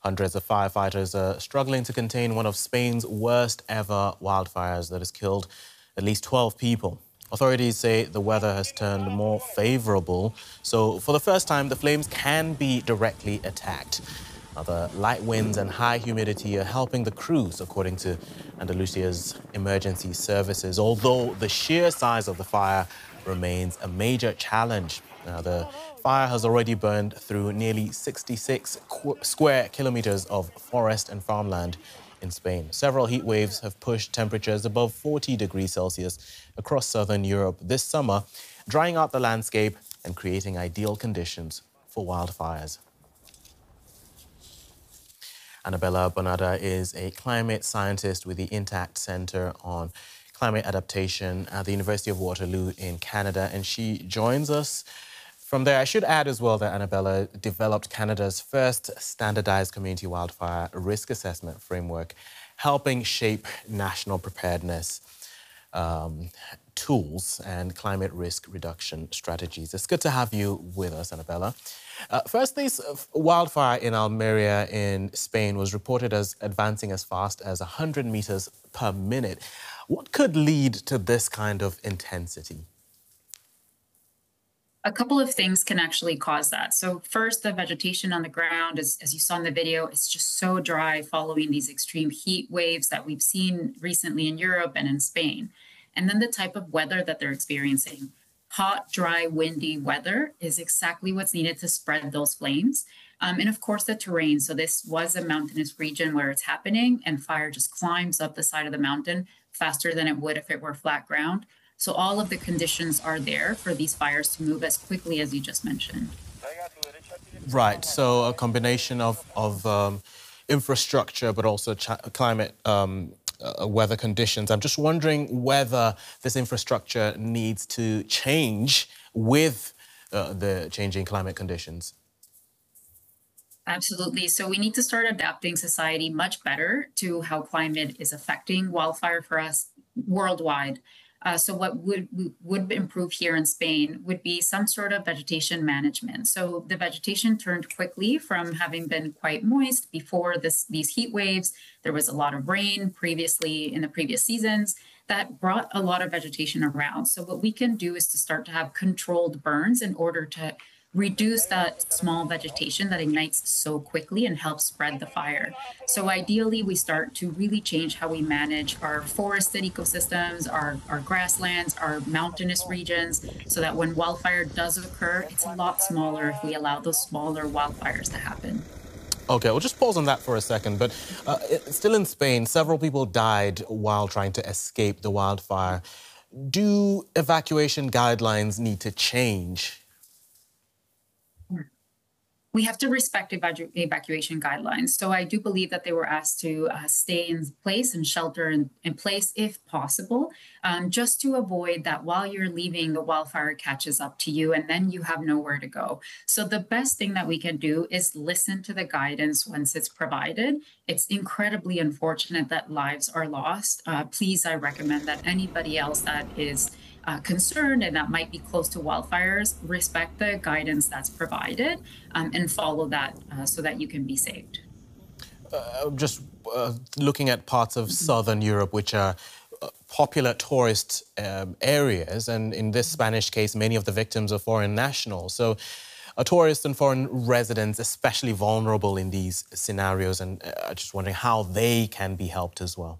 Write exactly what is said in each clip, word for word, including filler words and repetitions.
Hundreds of firefighters are struggling to contain one of Spain's worst ever wildfires that has killed at least twelve people. Authorities say the weather has turned more favorable, so for the first time, the flames can be directly attacked. Now, the light winds and high humidity are helping the crews, according to Andalusia's emergency services, although the sheer size of the fire remains a major challenge. Now, the fire has already burned through nearly sixty-six square kilometers of forest and farmland in Spain. Several heat waves have pushed temperatures above forty degrees Celsius across southern Europe this summer, drying out the landscape and creating ideal conditions for wildfires. Annabella Bonada is a climate scientist with the Intact Center on Climate Adaptation at the University of Waterloo in Canada, and she joins us from there. I should add as well that Annabella developed Canada's first standardized community wildfire risk assessment framework, helping shape national preparedness um, tools and climate risk reduction strategies. It's good to have you with us, Annabella. Uh, first, this wildfire in Almeria in Spain was reported as advancing as fast as one hundred meters per minute. What could lead to this kind of intensity? A couple of things can actually cause that. So first, the vegetation on the ground, as, as you saw in the video, it's just so dry following these extreme heat waves that we've seen recently in Europe and in Spain. And then the type of weather that they're experiencing. Hot, dry, windy weather is exactly what's needed to spread those flames. Um, and of course, the terrain. So this was a mountainous region where it's happening, and fire just climbs up the side of the mountain faster than it would if it were flat ground. So all of the conditions are there for these fires to move as quickly as you just mentioned. Right. So a combination of, of um, infrastructure, but also climate um, uh, weather conditions. I'm just wondering whether this infrastructure needs to change with uh, the changing climate conditions. Absolutely. So we need to start adapting society much better to how climate is affecting wildfire for us worldwide. Uh, so what would would improve here in Spain would be some sort of vegetation management. So the vegetation turned quickly from having been quite moist before this, these heat waves. There was a lot of rain previously in the previous seasons that brought a lot of vegetation around. So what we can do is to start to have controlled burns in order to reduce that small vegetation that ignites so quickly and helps spread the fire. So ideally, we start to really change how we manage our forested ecosystems, our, our grasslands, our mountainous regions, so that when wildfire does occur, it's a lot smaller if we allow those smaller wildfires to happen. Okay, we'll just pause on that for a second. But uh, still in Spain, several people died while trying to escape the wildfire. Do evacuation guidelines need to change? We have to respect evacu evacuation guidelines. So I do believe that they were asked to uh, stay in place and shelter in, in place if possible, um, just to avoid that while you're leaving, the wildfire catches up to you and then you have nowhere to go. So the best thing that we can do is listen to the guidance once it's provided. It's incredibly unfortunate that lives are lost. Uh, please, I recommend that anybody else that is Uh, concerned and that might be close to wildfires, respect the guidance that's provided um, and follow that uh, so that you can be saved. Uh, just uh, looking at parts of mm-hmm. southern Europe, which are uh, popular tourist um, areas, and in this Spanish case, many of the victims are foreign nationals. So uh, tourists and foreign residents especially vulnerable in these scenarios, and uh, just wondering how they can be helped as well.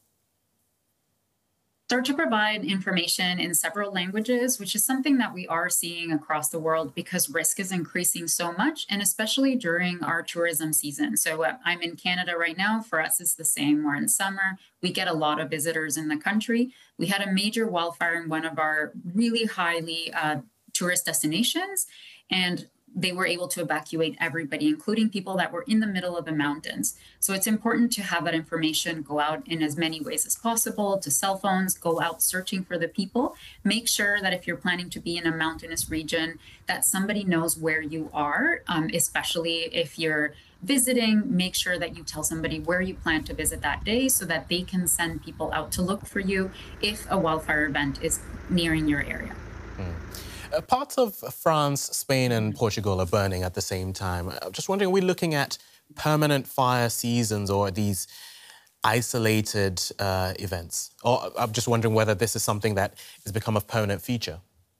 Start to provide information in several languages, which is something that we are seeing across the world because risk is increasing so much, and especially during our tourism season. So uh, I'm in Canada right now. For us, it's the same. We're in summer. We get a lot of visitors in the country. We had a major wildfire in one of our really highly uh, tourist destinations, and they were able to evacuate everybody, including people that were in the middle of the mountains. So it's important to have that information go out in as many ways as possible, to cell phones, go out searching for the people. Make sure that if you're planning to be in a mountainous region, that somebody knows where you are, um, especially if you're visiting. Make sure that you tell somebody where you plan to visit that day so that they can send people out to look for you if a wildfire event is nearing your area. Mm. Uh, parts of France, Spain, and Portugal are burning at the same time. I'm just wondering, are we looking at permanent fire seasons or these isolated uh, events? Or I'm just wondering whether this is something that has become a permanent feature.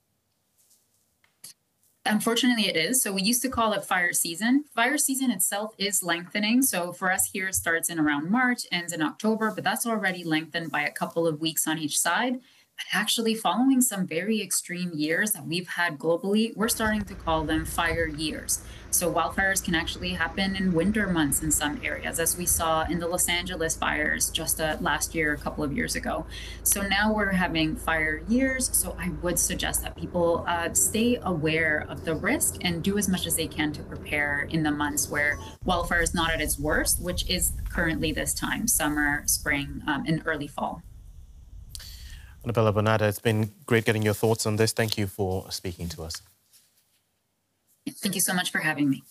Unfortunately, it is. So we used to call it fire season. Fire season itself is lengthening. So for us here, it starts in around March, ends in October, but that's already lengthened by a couple of weeks on each side. But actually, following some very extreme years that we've had globally, we're starting to call them fire years. So wildfires can actually happen in winter months in some areas, as we saw in the Los Angeles fires just uh, last year, a couple of years ago. So now we're having fire years. So I would suggest that people uh, stay aware of the risk and do as much as they can to prepare in the months where wildfire is not at its worst, which is currently this time, summer, spring, um, and early fall. Annabella Bonata, it's been great getting your thoughts on this. Thank you for speaking to us. Thank you so much for having me.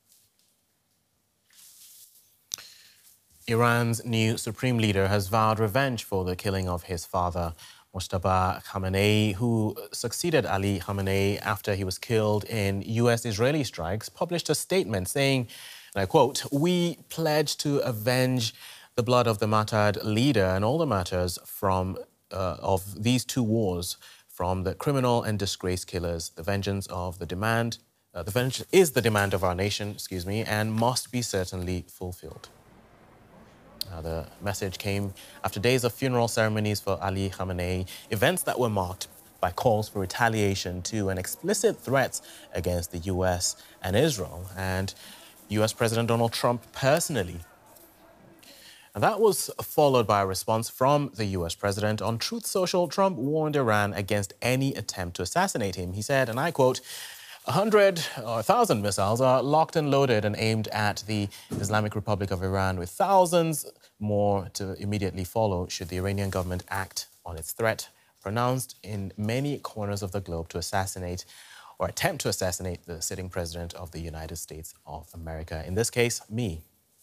Iran's new supreme leader has vowed revenge for the killing of his father, Mojtaba Khamenei, who succeeded Ali Khamenei after he was killed in U S-Israeli strikes, published a statement saying, and I quote, "We pledge to avenge the blood of the martyred leader and all the martyrs from uh, of these two wars, from the criminal and disgraced killers. The vengeance of the demand, uh, the vengeance is the demand of our nation, excuse me, and must be certainly fulfilled." Uh, the message came after days of funeral ceremonies for Ali Khamenei, events that were marked by calls for retaliation to and explicit threats against the U S and Israel, and U S President Donald Trump personally. And that was followed by a response from the U S president. On Truth Social, Trump warned Iran against any attempt to assassinate him. He said, and I quote, A hundred or a thousand missiles are locked and loaded and aimed at the Islamic Republic of Iran, with thousands more to immediately follow should the Iranian government act on its threat, pronounced in many corners of the globe to assassinate or attempt to assassinate the sitting president of the United States of America. In this case, me.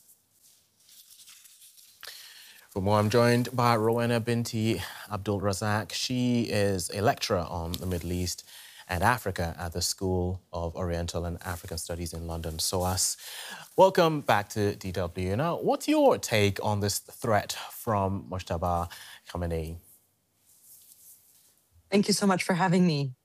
For more, I'm joined by Rowena Binti Abdul Razak. She is a lecturer on the Middle East and Africa at the School of Oriental and African Studies in London, SOAS. Welcome back to D W. Now, what's your take on this threat from Mojtaba Khamenei? Thank you so much for having me.